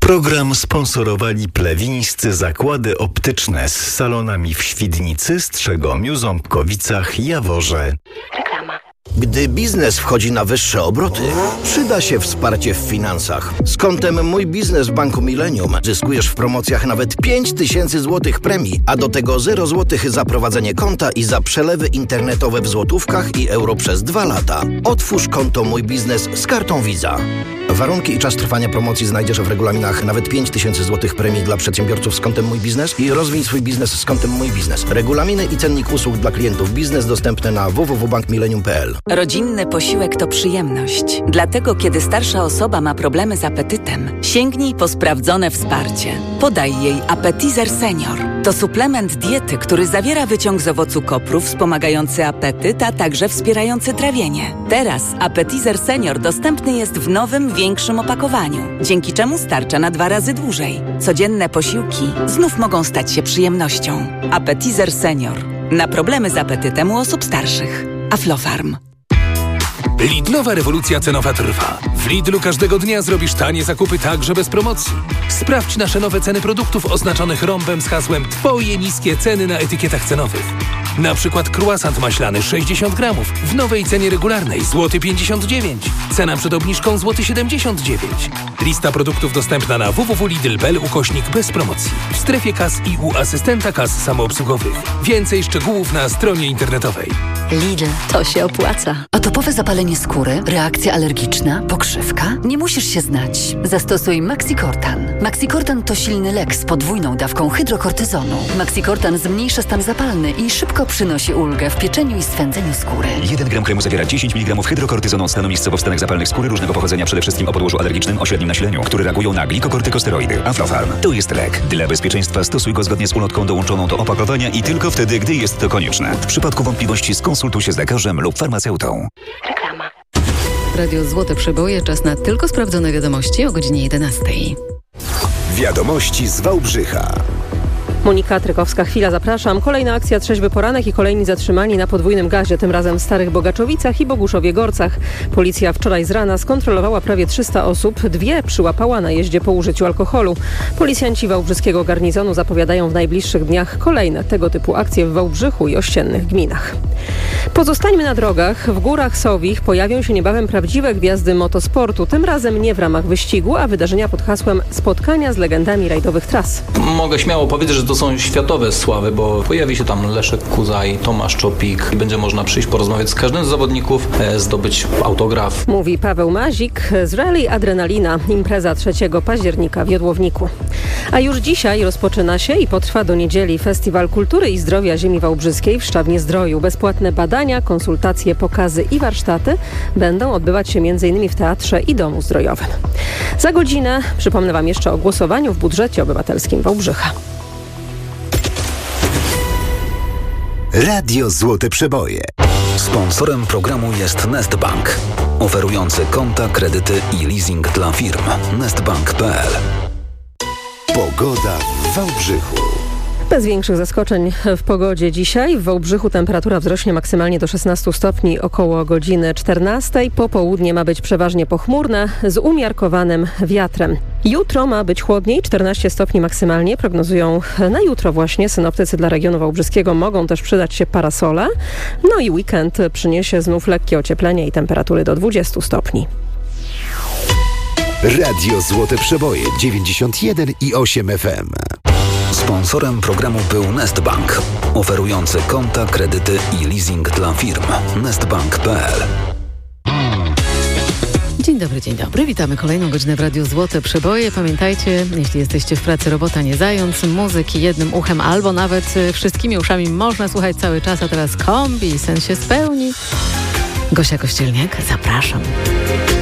Program sponsorowali plewińscy zakłady optyczne z salonami w Świdnicy, Strzegomiu, Ząbkowicach, Jaworze. Reklama. Gdy biznes wchodzi na wyższe obroty, przyda się wsparcie w finansach. Z kontem Mój Biznes w Banku Millennium zyskujesz w promocjach nawet 5000 zł premii, a do tego 0 zł za prowadzenie konta i za przelewy internetowe w złotówkach i euro przez 2 lata. Otwórz konto Mój Biznes z kartą Visa. Warunki i czas trwania promocji znajdziesz w regulaminach. Nawet 5000 zł premii dla przedsiębiorców z kontem Mój Biznes i rozwij swój biznes z kontem Mój Biznes. Regulaminy i cennik usług dla klientów biznes dostępne na www.bankmillennium.pl. Rodzinny posiłek to przyjemność. Dlatego, kiedy starsza osoba ma problemy z apetytem, sięgnij po sprawdzone wsparcie. Podaj jej Appetizer Senior. To suplement diety, który zawiera wyciąg z owocu kopru wspomagający apetyt, a także wspierający trawienie. Teraz Appetizer Senior dostępny jest w nowym, większym opakowaniu, dzięki czemu starcza na 2 razy dłużej. Codzienne posiłki znów mogą stać się przyjemnością. Appetizer Senior. Na problemy z apetytem u osób starszych. Aflofarm. Lidlowa rewolucja cenowa trwa. W Lidlu każdego dnia zrobisz tanie zakupy także bez promocji. Sprawdź nasze nowe ceny produktów oznaczonych rąbem z hasłem Twoje niskie ceny na etykietach cenowych. Na przykład croissant maślany 60 gramów w nowej cenie regularnej złoty 59. Cena przed obniżką złoty 79. Lista produktów dostępna na www.lidl.pl / bez promocji. W strefie kas i u asystenta kas samoobsługowych. Więcej szczegółów na stronie internetowej. Lidl, to się opłaca. Atopowe zapalenie skóry, reakcja alergiczna, pokrzywka? Nie musisz się znać. Zastosuj Maxicortan. Maxicortan to silny lek z podwójną dawką hydrokortyzonu. Maxicortan zmniejsza stan zapalny i szybko przynosi ulgę w pieczeniu i swędzeniu skóry. 1 gram kremu zawiera 10 mg hydrokortyzonu stanu miejscowo w stanach zapalnych skóry różnego pochodzenia, przede wszystkim o podłożu alergicznym o średnim nasileniu, które reagują na glikokortykosteroidy. Aflofarm to jest lek. Dla bezpieczeństwa stosuj go zgodnie z ulotką dołączoną do opakowania i tylko wtedy, gdy jest to konieczne. W przypadku wątpliwości skonsultuj się z lekarzem lub farmaceutą. Reklama. Radio Złote Przeboje, czas na tylko sprawdzone wiadomości o godzinie 11. Wiadomości z Wałbrzycha. Monika Trykowska, chwila, zapraszam. Kolejna akcja Trzeźwy Poranek i kolejni zatrzymani na podwójnym gazie, tym razem w Starych Bogaczowicach i Boguszowie-Gorcach. Policja wczoraj z rana skontrolowała prawie 300 osób, 2 przyłapała na jeździe po użyciu alkoholu. Policjanci wałbrzyskiego garnizonu zapowiadają w najbliższych dniach kolejne tego typu akcje w Wałbrzychu i ościennych gminach. Pozostańmy na drogach. W Górach Sowich pojawią się niebawem prawdziwe gwiazdy motosportu. Tym razem nie w ramach wyścigu, a wydarzenia pod hasłem spotkania z legendami rajdowych tras. Mogę śmiało powiedzieć, że to są światowe sławy, bo pojawi się tam Leszek Kuzaj, Tomasz Czopik i będzie można przyjść porozmawiać z każdym z zawodników, zdobyć autograf. Mówi Paweł Mazik z Rally Adrenalina, impreza 3 października w Jodłowniku. A już dzisiaj rozpoczyna się i potrwa do niedzieli Festiwal Kultury i Zdrowia Ziemi Wałbrzyskiej w Szczawnie-Zdroju. Bezpłatne badania, konsultacje, pokazy i warsztaty będą odbywać się m.in. w Teatrze i Domu Zdrojowym. Za godzinę przypomnę Wam jeszcze o głosowaniu w budżecie obywatelskim Wałbrzycha. Radio Złote Przeboje. Sponsorem programu jest Nestbank, oferujący konta, kredyty i leasing dla firm. Nestbank.pl. Pogoda w Wałbrzychu. Bez większych zaskoczeń w pogodzie dzisiaj. W Wałbrzychu temperatura wzrośnie maksymalnie do 16 stopni około godziny 14. Popołudnie ma być przeważnie pochmurne z umiarkowanym wiatrem. Jutro ma być chłodniej, 14 stopni maksymalnie. Prognozują na jutro właśnie synoptycy. Dla regionu wałbrzyskiego mogą też przydać się parasole. No i weekend przyniesie znów lekkie ocieplenie i temperatury do 20 stopni. Radio Złote Przeboje 91,8 FM. Sponsorem programu był Nestbank, oferujący konta, kredyty i leasing dla firm. Nestbank.pl. Dzień dobry. Witamy kolejną godzinę w Radiu Złote Przeboje. Pamiętajcie, jeśli jesteście w pracy, robota nie zając, muzyki jednym uchem albo nawet wszystkimi uszami można słuchać cały czas, a teraz kombi, sen się spełni. Gosia Kościelniak, zapraszam.